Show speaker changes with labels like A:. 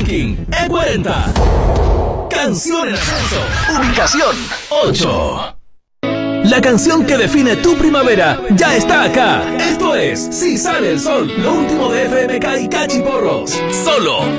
A: ranking E40. Canción en ascenso. Ubicación 8. La canción que define tu primavera ya está acá. Esto es Si Sale el Sol, lo último de FMK y Cachiporros. Solo